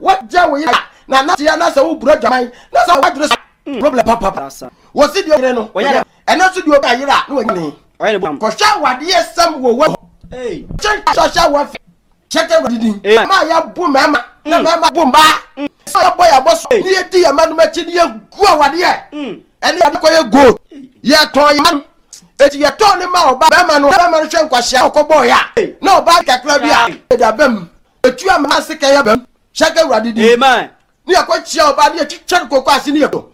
what jaw ya na na tia na se wo bro jaman na se wa dure problem papa wo si dio no ena so dio ba yira na wani ko sha wade esam wo sha wa check everything ma ya bu mama na mama bu mba so ya boy aboso ni edi ya manu machi ni egu awade eni ya ko ye go ye ton ya eti ye ton ni ma oba mama no hwe nkwahia okobo ya na oba kakra bia da bam etu ama sika ya bam check everything amen ni akwachia oba ni chichar kokko asi ni yeto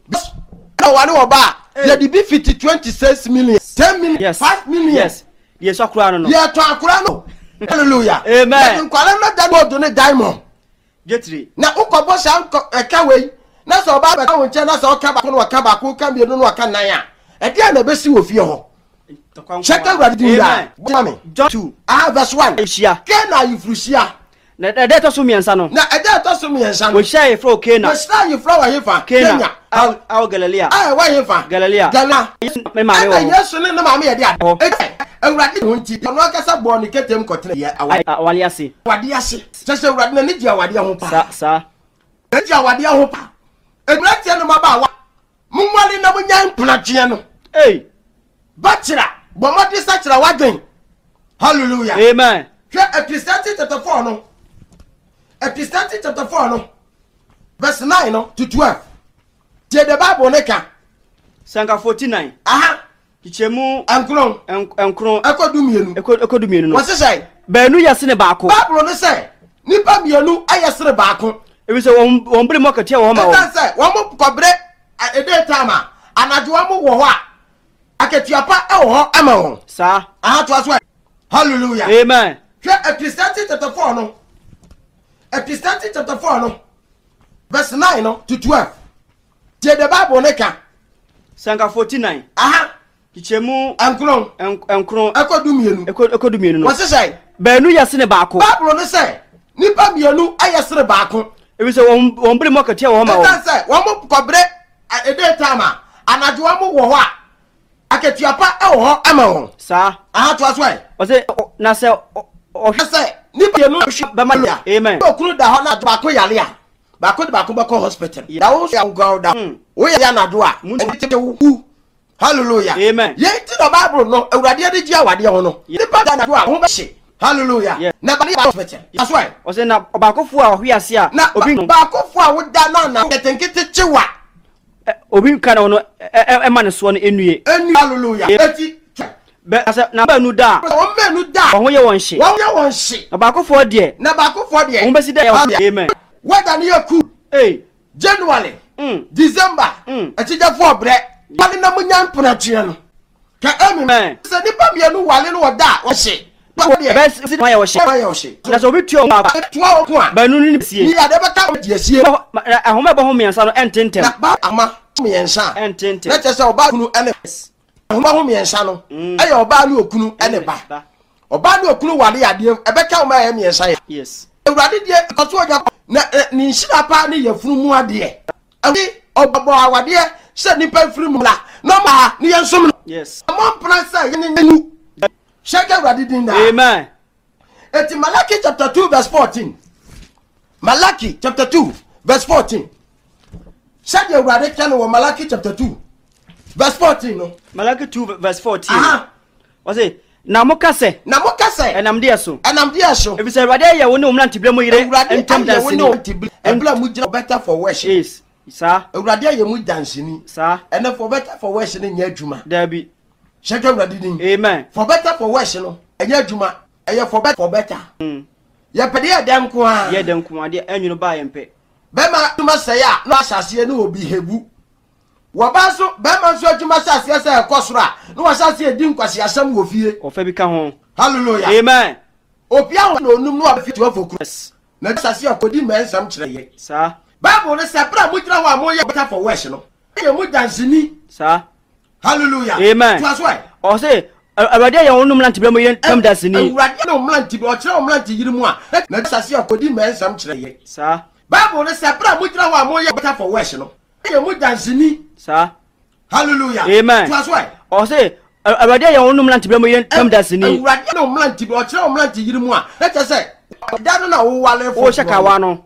na wani oba ye di be 26 million 10 million 5 million yes akura no ye to akura no hallelujah amen nkwala na da bodo ne diamond getri na ukobo sha eka we na so ba ba won che na so ka ba ko no ka ba ko ka bi no no ka nan a e dia na besi wo fie ho check out the dia John 2 verse 1 ehia ke na yifrusia na de to so miensa no na e de to so miensa no wo hia ye fro Kena wo hia ye fro wa yefa Kenya au Galilea wa yefa Galilea Gala me ma me wo Yesu ne ma me ye dia Ewurade ho nti no akasa bo ni ketem kotere ye awale ase wade ase sese ewurade na ni dia wade ho pa sa e dia wade ho pa ewurade no ma ba wa munwale na munya mplatwe no bachira bomodi sachira wadwen hallelujah amen hwe Ecclesiastes chapter 4 no Ecclesiastes chapter 4 no verse 9 no to 12 tie the Bible ne ka sanka 49 kichemu enkron ekodumienu no wose say baanu yase ne baako Bible no say nipa mienu ayesere baako ebi se won bere mo katia wo ma wo say won mo kobre e dey time anajo mo wo ho a aketiapa e wo ho ama ho sa to aso hallelujah amen hwe Ecclesiastes chapter 4 no Ecclesiastes chapter 4 no verse 9 no to 12 tie the Bible ne ka sanka 49 kichemu enkron ekodumienu no wose say baanu yase ne baako Bible no say nipa mienu ayesere baako ebi se won bere mo katia wo ma wo say won mo kobre e dey time anajo mo wo ho a aketiapa e wo ho ama ho sa to aso wose na se say nipa mienu ba ma amen okunu da ho na baako yale a baako ba ko hospital da wo ya go da wo ya na do a wu hallelujah amen ye ti the Bible no ewurade de gia wade ho no nipa da na do a ho be hye hallelujah na ba hospital that's why wose na baakofo a ohwe ase a obi baakofo a wo da na ketenkete chewa obi ka na no e ma ne so no enue hallelujah eti na ba nu da o me nu da ho ye won hye na baakofo de ho be si da amen whether ni yaku January December etija for bre wale na munya mpratwe no ka amen se nipa mienu wale no da wo hye best si wa ye wo hye na so bi tuo ma ba nu ni sie ni ade beka die sie ahoma ba ho miensa no ententem na ba ama miensa ententem na chese oba kunu ene ahoma ho miensa no aye oba ni okunu ene ba oba ni okunu wale ade ebeka o ma ye miensa yes ewurade die koso oja na ni nhira pa ni yefunu mu ade ani obo awade se nipa firi mu la no ma ni yensom yes mo pransa yenenu shake ewurade din da amen eti Malaki chapter 2 verse 14 Malaki chapter 2 verse 14 shake ewurade kan wo Malaki chapter 2 verse 14 no Malaki 2 verse 14 wase na mokase enam de so ebi se ewurade ye wo ne omna ntibra mo yire entam dansini embla mu gira better for worship yes sa ewurade ye mu dansini sa ene for better for worship ne nya adwuma dabi shake ewurade din amen for better for worship no enya adwuma eye for better ye pede ye dem ko a ye dem ko ade anwunu ba ye mpe be ma adwuma se ya no asase ne obi hebu waba so be ma so adwuma asase se ekosoro no asase edi nkwase asam wo fie ofa bi ka ho hallelujah amen opia no onum no afi to foku na asase akodi mensam kire ye sa Bible ne sepra mu gira ho a mo ye better for worship no ye mu dansini sa hallelujah amen that's why o say ewurade ye wonum na ntibra mo yire entam dansini ewurade no mlanti o kire o mlanti yiri mu a na asase akodi mensam kire ye sa Bible ne sepra mu gira ho a mo ye better for worship no ye mu dansini sa hallelujah amen that's why o say ewurade ye wonum na ntibra mo yire entam dansini ewurade no mlanti o kire o mlanti yiri mu a na kese da no na wo wale wo shaka wa no